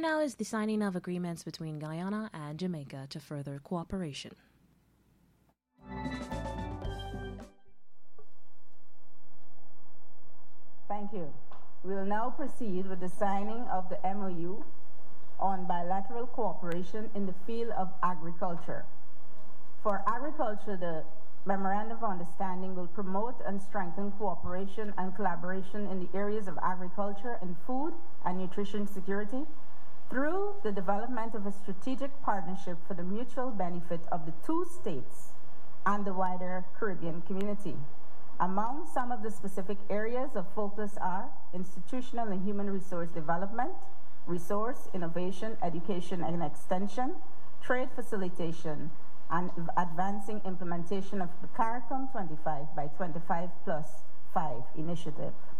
now is the signing of agreements between Guyana and Jamaica to further cooperation. Thank you. We will now proceed with the signing of the MOU on bilateral cooperation in the field of agriculture. For agriculture, the Memorandum of Understanding will promote and strengthen cooperation and collaboration in the areas of agriculture and food and nutrition security through the development of a strategic partnership for the mutual benefit of the two states and the wider Caribbean community. Among some of the specific areas of focus are institutional and human resource development, resource, innovation, education and extension, trade facilitation, and advancing implementation of the CARICOM 25 by 25+5 initiative.